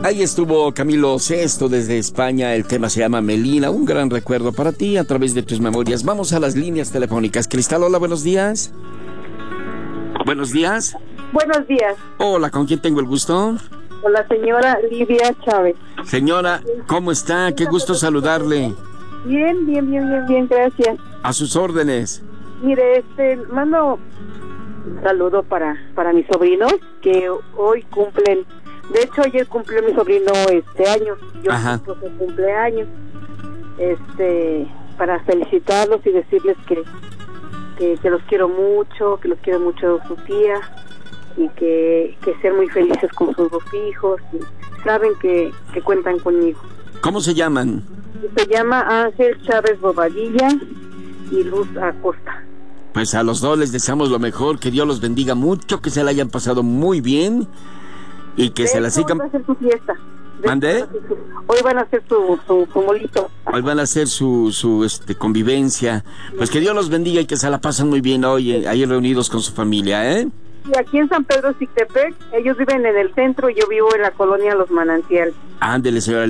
Ahí estuvo Camilo Sesto desde España. El tema se llama Melina. Un gran recuerdo para ti a través de tus memorias. Vamos a las líneas telefónicas. Cristal, hola, buenos días. Buenos días. Buenos días. Hola, ¿con quién tengo el gusto? Con la señora Lidia Chávez. Señora, ¿cómo está? Qué gusto saludarle. Bien, gracias. A sus órdenes. Mire, mando un saludo para mis sobrinos que hoy cumplen. De hecho, ayer cumplió mi sobrino años. Yo cumpleaños. Para felicitarlos y decirles que los quiero mucho, su tía, y que sean muy felices con sus dos hijos, y saben que cuentan conmigo. ¿Cómo se llaman? Se llama Ángel Chávez Bobadilla y Luz Acosta. Pues a los dos les deseamos lo mejor, que Dios los bendiga mucho, que se la hayan pasado muy bien y que se la sigan. Hoy va a ser su fiesta. ¿Mande? Hoy van a hacer su molito. Hoy van a hacer su convivencia. Pues que Dios los bendiga y que se la pasen muy bien hoy, ahí reunidos con su familia, ¿eh? Y aquí en San Pedro Sictepec, ellos viven en el centro y yo vivo en la colonia Los Manantiales. Ándele, señora.